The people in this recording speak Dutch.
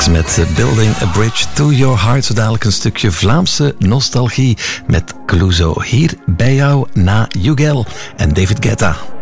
met Building a Bridge to Your Heart. Zo dadelijk een stukje Vlaamse nostalgie met Clouseau. Hier bij jou na Jugel en David Guetta.